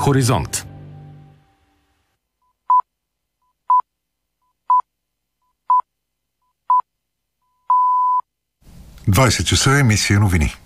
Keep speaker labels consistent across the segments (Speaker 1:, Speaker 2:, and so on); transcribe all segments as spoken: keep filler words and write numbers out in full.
Speaker 1: Хоризонт.
Speaker 2: двайсет часа, емисия новини.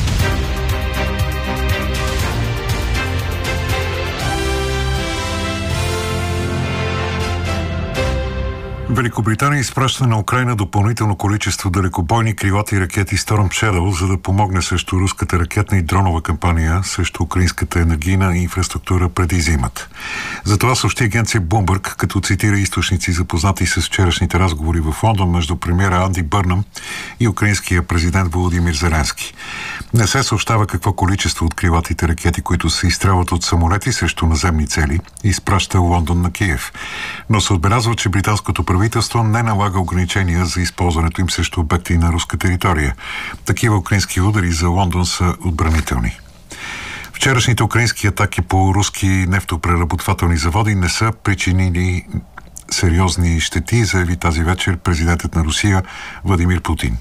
Speaker 2: Великобритания изпраща на Украйна допълнително количество далекобойни крилати ракети Storm Shadow, за да помогне срещу руската ракетна и дронова кампания срещу украинската енергийна инфраструктура преди зимата. За това съобщи агенция Bloomberg, като цитира източници, запознати с вчерашните разговори в Лондон между премиера Анди Бърнъм и украинския президент Володимир Зеленски. Не се съобщава какво количество от крилатите ракети, които се изстрелват от самолети срещу наземни цели, изпраща Лондон на Киев. Но се отбелязва, че британското правителство не налага ограничения за използването им срещу обекти на руска територия. Такива украински удари за Лондон са отбранителни. Вчерашните украински атаки по руски нефтопреработвателни заводи не са причинили сериозни щети, заяви тази вечер президентът на Русия Владимир Путин.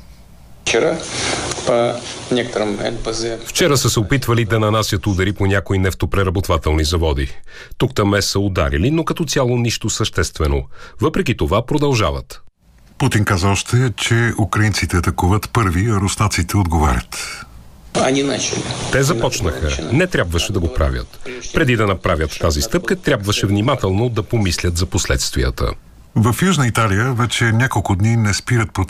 Speaker 3: Вчера са се опитвали да нанасят удари по някои нефтопреработвателни заводи. Тук-там са ударили, но като цяло нищо съществено. Въпреки това продължават.
Speaker 2: Путин каза още, че украинците атакуват първи, а руснаците отговарят.
Speaker 3: Те започнаха. Не трябваше да го правят. Преди да направят тази стъпка, трябваше внимателно да помислят за последствията.
Speaker 2: В Южна Италия вече няколко дни не спират протести